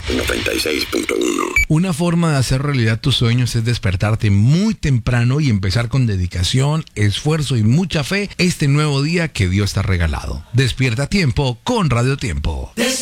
96.1. Una forma de hacer realidad tus sueños es despertarte muy temprano y empezar con dedicación, esfuerzo y mucha fe este nuevo día que Dios te ha regalado. Despierta a tiempo con Radio Tiempo.